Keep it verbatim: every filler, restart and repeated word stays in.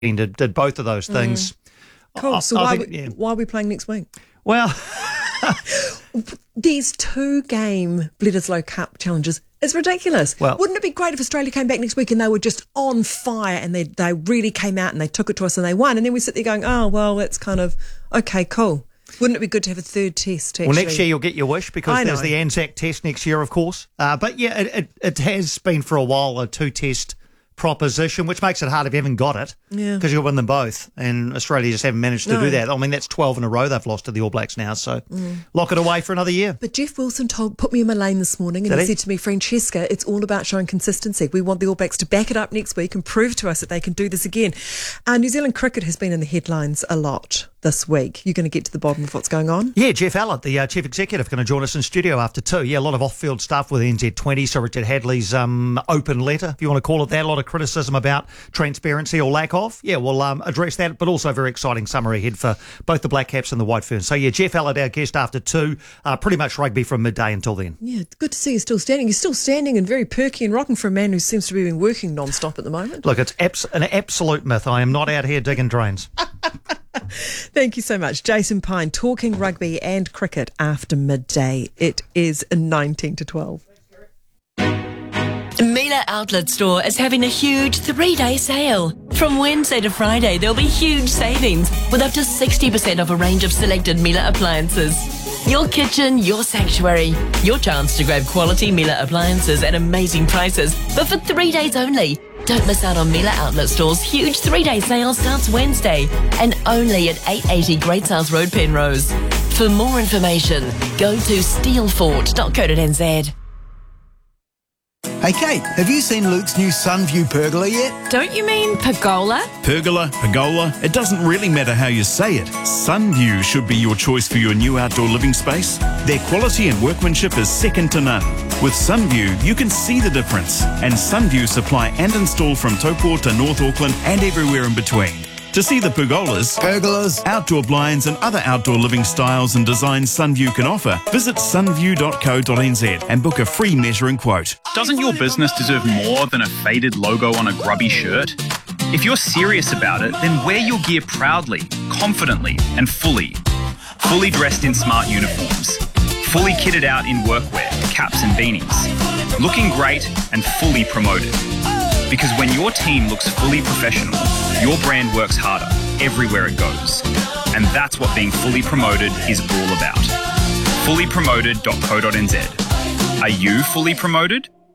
did, did both of those things. Mm. Cool. I, so I why, think, we, yeah. why are we playing next week? Well, these two-game Bledisloe Cup challenges is ridiculous. Well, wouldn't it be great if Australia came back next week and they were just on fire and they they really came out and they took it to us and they won, and then we sit there going, oh well, it's kind of okay, cool. Wouldn't it be good to have a third test? Actually? Well, next year you'll get your wish because I there's know. the Anzac Test next year, of course. Uh, but yeah, it, it, it has been for a while a two-test proposition, which makes it hard if you haven't got it Yeah. because you'll win them both, and Australia just haven't managed to No. do that. I mean, that's twelve in a row they've lost to the All Blacks now, so lock it away for another year. But Jeff Wilson told put me in my lane this morning and Did he he? said to me, Francesca, it's all about showing consistency. We want the All Blacks to back it up next week and prove to us that they can do this again. Uh, New Zealand cricket has been in the headlines a lot this week. You're going to get to the bottom of what's going on? Yeah, Jeff Allett, the uh, chief executive, going to join us in studio after two. Yeah, a lot of off-field stuff with N Z twenty. So Richard Hadley's um, open letter, if you want to call it that. A lot of criticism about transparency or lack of. Yeah, we'll um, address that, but also a very exciting summer ahead for both the Black Caps and the White Ferns. So yeah, Jeff Allett, our guest after two. Uh, pretty much rugby from midday until then. Yeah, it's good to see you still standing. You're still standing and very perky and rocking for a man who seems to be been working non-stop at the moment. Look, it's abs- an absolute myth. I am not out here digging drains. Thank you so much. Jason Pine talking rugby and cricket after midday. It is nineteen to twelve. Miele Outlet Store is having a huge three-day sale. From Wednesday to Friday, there'll be huge savings with up to sixty percent off a range of selected Miele appliances. Your kitchen, your sanctuary. Your chance to grab quality Miele appliances at amazing prices, but for three days only. Don't miss out on Miele Outlet Store's huge three-day sale starts Wednesday and only at eight eighty Great South Road, Penrose. For more information, go to steelfort dot co dot n z. Hey Kate, have you seen Luke's new Sunview pergola yet? Don't you mean pergola? Pergola, pergola, it doesn't really matter how you say it. Sunview should be your choice for your new outdoor living space. Their quality and workmanship is second to none. With Sunview, you can see the difference. And Sunview supply and install from Taupo to North Auckland and everywhere in between. To see the pergolas, Pergolas, outdoor blinds and other outdoor living styles and designs Sunview can offer, visit sunview dot co dot n z and book a free measuring quote. Doesn't your business deserve more than a faded logo on a grubby shirt? If you're serious about it, then wear your gear proudly, confidently, and fully. Fully dressed in smart uniforms. Fully kitted out in workwear, caps and beanies. Looking great and fully promoted. Because when your team looks fully professional, your brand works harder everywhere it goes. And that's what being fully promoted is all about. fully promoted dot co dot n z. Are you fully promoted?